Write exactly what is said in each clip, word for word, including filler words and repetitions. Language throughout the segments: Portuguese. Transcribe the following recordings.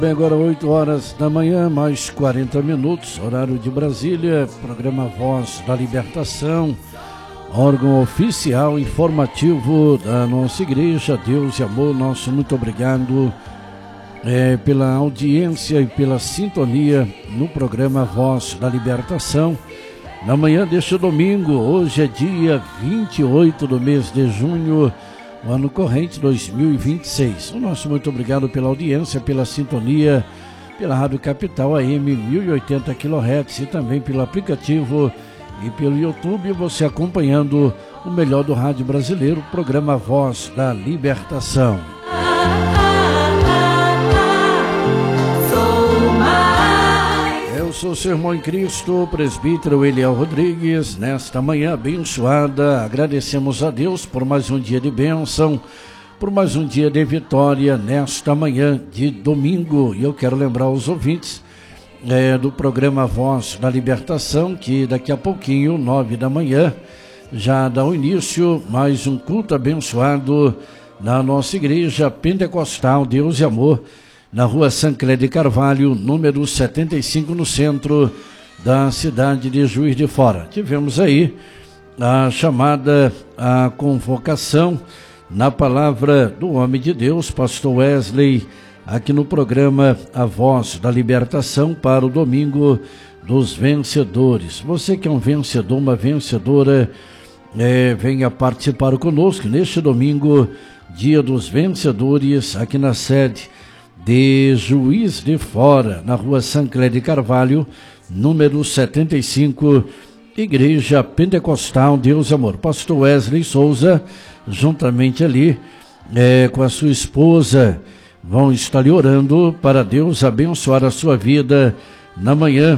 Bem, agora oito horas da manhã, mais quarenta minutos, horário de Brasília, programa Voz da Libertação, órgão oficial informativo da nossa igreja. Deus e amor, nosso muito obrigado é, pela audiência e pela sintonia no programa Voz da Libertação. Na manhã deste domingo, hoje é dia vinte e oito do mês de junho, o ano corrente dois mil e vinte e seis. O nosso muito obrigado pela audiência, pela sintonia, pela Rádio Capital A M mil e oitenta quilohertz e também pelo aplicativo e pelo YouTube, você acompanhando o melhor do rádio brasileiro, programa Voz da Libertação. Eu sou o seu irmão em Cristo, presbítero Eliel Rodrigues. Nesta manhã abençoada, agradecemos a Deus por mais um dia de bênção, por mais um dia de vitória nesta manhã de domingo. E eu quero lembrar os ouvintes é, do programa Voz da Libertação, que daqui a pouquinho, nove da manhã, já dá o início mais um culto abençoado na nossa igreja pentecostal Deus e Amor, na rua Sancler de Carvalho, número setenta e cinco, no centro da cidade de Juiz de Fora. Tivemos aí a chamada, a convocação na palavra do homem de Deus, pastor Wesley, aqui no programa A Voz da Libertação, para o domingo dos vencedores. Você que é um vencedor, uma vencedora, é, venha participar conosco neste domingo, dia dos vencedores, aqui na sede de Juiz de Fora, na rua Sancler de Carvalho, número setenta e cinco, Igreja Pentecostal Deus e Amor. Pastor Wesley Souza, juntamente ali é, com a sua esposa, vão estar ali orando para Deus abençoar a sua vida na manhã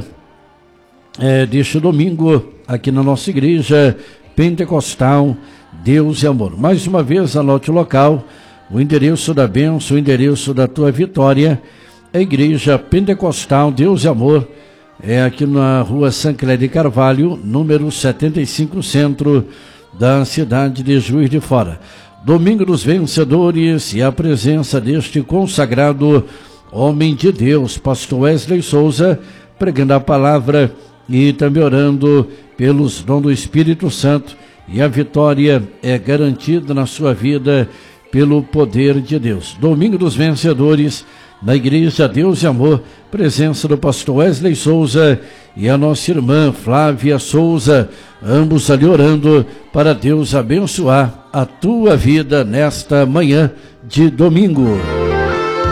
é, deste domingo, aqui na nossa Igreja Pentecostal Deus e Amor. Mais uma vez, anote o local, o endereço da bênção, o endereço da tua vitória, a Igreja Pentecostal Deus e Amor, é aqui na rua Sancler de Carvalho, número setenta e cinco, centro da cidade de Juiz de Fora. Domingo dos vencedores e a presença deste consagrado homem de Deus, pastor Wesley Souza, pregando a palavra e também orando pelos dons do Espírito Santo, e a vitória é garantida na sua vida pelo poder de Deus. Domingo dos vencedores, na Igreja Deus e Amor, presença do pastor Wesley Souza e a nossa irmã Flávia Souza, ambos ali orando para Deus abençoar a tua vida nesta manhã de domingo.